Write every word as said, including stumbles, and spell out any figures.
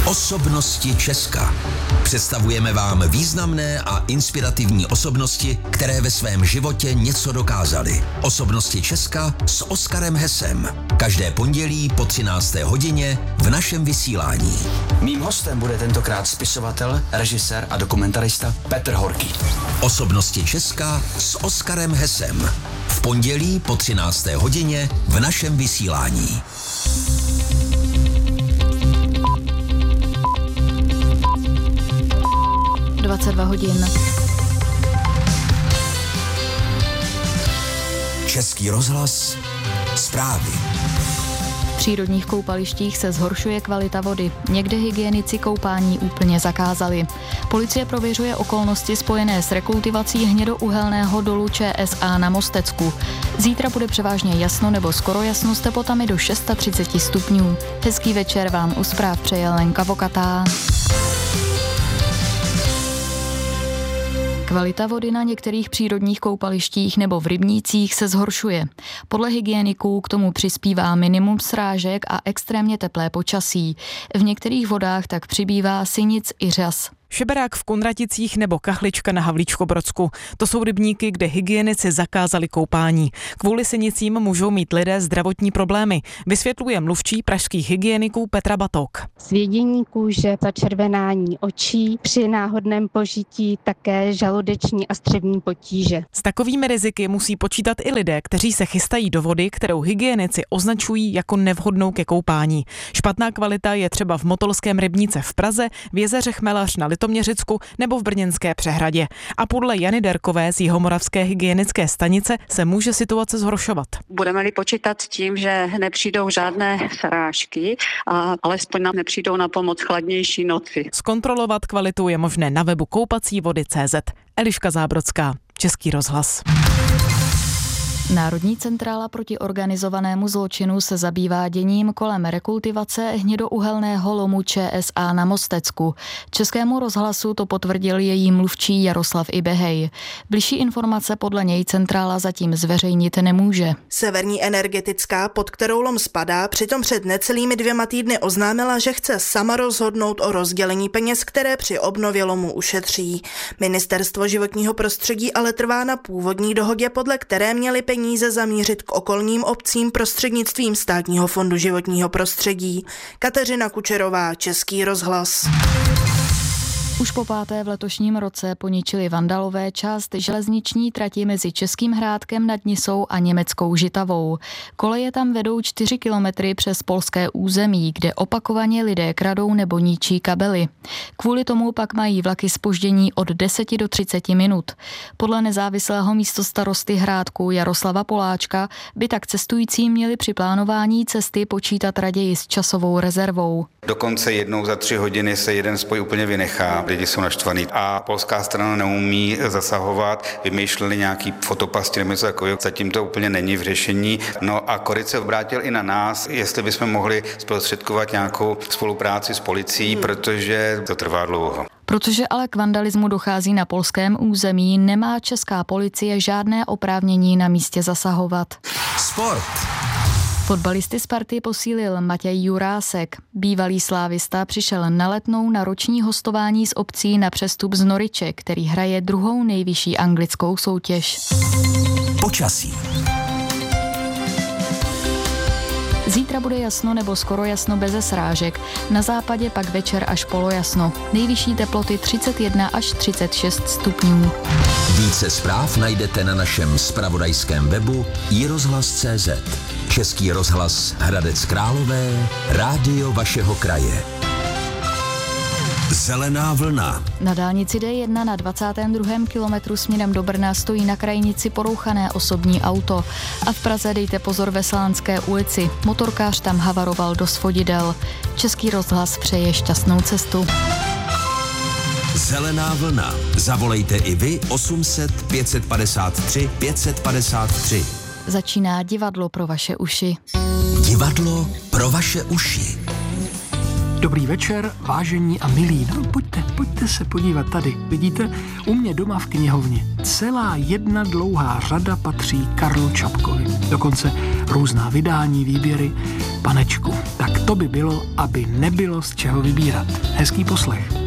Osobnosti Česka. Představujeme vám významné a inspirativní osobnosti, které ve svém životě něco dokázaly. Osobnosti Česka s Oskarem Hesem. Každé pondělí po třinácté hodině v našem vysílání. Mým hostem bude tentokrát spisovatel, režisér a dokumentarista Petr Horký. Osobnosti Česka s Oskarem Hesem. V pondělí po třinácté hodině v našem vysílání. dvacet dva hodin. Český rozhlas. Zprávy. V přírodních koupalištích se zhoršuje kvalita vody. Někde hygienici koupání úplně zakázali. Policie prověřuje okolnosti spojené s rekultivací hnědouhelného dolu Č S A na Mostecku. Zítra bude převážně jasno nebo skoro jasno s teplotami do třicet šest stupňů. Hezký večer vám u zpráv přeje Lenka Vokatá. Kvalita vody na některých přírodních koupalištích nebo v rybnících se zhoršuje. Podle hygieniků k tomu přispívá minimum srážek a extrémně teplé počasí. V některých vodách tak přibývá sinic i řas. Šeberák v Kunraticích nebo Kachlička na Havlíčkobrodsku. To jsou rybníky, kde hygienici zakázali koupání. Kvůli sinicím můžou mít lidé zdravotní problémy, vysvětluje mluvčí pražských hygieniků Petra Batok. Svědění kůže, začervenání očí, při náhodném požití také žaludeční a střevní potíže. S takovými riziky musí počítat i lidé, kteří se chystají do vody, kterou hygienici označují jako nevhodnou ke koupání. Špatná kvalita je třeba v Motolském rybníce v Praze, v jezeře Chmelař na Litoměřicku nebo v Brněnské přehradě. A podle Jany Derkové z Jihomoravské hygienické stanice se může situace zhoršovat. Budeme-li počítat s tím, že nepřijdou žádné srážky a alespoň nám nepřijdou na pomoc chladnější noci. Zkontrolovat kvalitu je možné na webu koupací vody tečka cé zet. Eliška Zábrodská, Český rozhlas. Národní centrála proti organizovanému zločinu se zabývá děním kolem rekultivace hnědouhelného lomu Č S A na Mostecku. Českému rozhlasu to potvrdil její mluvčí Jaroslav Ibehej. Bližší informace podle něj centrála zatím zveřejnit nemůže. Severní energetická, pod kterou lom spadá, přitom před necelými dvěma týdny oznámila, že chce sama rozhodnout o rozdělení peněz, které při obnově lomu ušetří. Ministerstvo životního prostředí ale trvá na původní dohodě, podle které měly peníze peníze zamířit k okolním obcím prostřednictvím Státního fondu životního prostředí. Kateřina Kučerová, Český rozhlas. Už po páté v letošním roce poničili vandalové část železniční trati mezi Českým Hrádkem nad Nisou a německou Žitavou. Koleje tam vedou čtyři kilometry přes polské území, kde opakovaně lidé kradou nebo ničí kabely. Kvůli tomu pak mají vlaky zpoždění od deseti do třiceti minut. Podle nezávislého místostarosty Hrádku Jaroslava Poláčka by tak cestující měli při plánování cesty počítat raději s časovou rezervou. Dokonce jednou za tři hodiny se jeden spoj úplně vynechá. Lidi jsou naštvaný a polská strana neumí zasahovat, vymýšleli nějaký fotopasti nebo něco takového. Zatím to úplně není v řešení. No a Koryt se obrátil i na nás, jestli bychom mohli zprostředkovat nějakou spolupráci s policií, hmm. protože to trvá dlouho. Protože ale k vandalismu dochází na polském území, nemá česká policie žádné oprávnění na místě zasahovat. Sport. Fotbalisty Sparty posílil Matěj Jurásek. Bývalý slávista přišel na Letnou na roční hostování z obcí na přestup z Norwiche, který hraje druhou nejvyšší anglickou soutěž. Počasí. Zítra bude jasno nebo skoro jasno beze srážek. Na západě pak večer až polojasno. Nejvyšší teploty třicet jedna až třicet šest stupňů. Více zpráv najdete na našem zpravodajském webu i rozhlas tečka cé zet. Český rozhlas Hradec Králové, rádio vašeho kraje. Zelená vlna. Na dálnici D jedna na dvacátém druhém kilometru směrem do Brna stojí na krajnici porouchané osobní auto. A v Praze dejte pozor ve Slánské ulici. Motorkář tam havaroval do svodidel. Český rozhlas přeje šťastnou cestu. Zelená vlna. Zavolejte i vy osm set pět padesát tři pět padesát tři. Začíná divadlo pro vaše uši. Divadlo pro vaše uši. Dobrý večer, vážení a milí. No, pojďte, pojďte se podívat tady. Vidíte, u mě doma v knihovně celá jedna dlouhá řada patří Karlu Čapkovi. Dokonce různá vydání, výběry. Panečku, tak to by bylo, aby nebylo z čeho vybírat. Hezký poslech.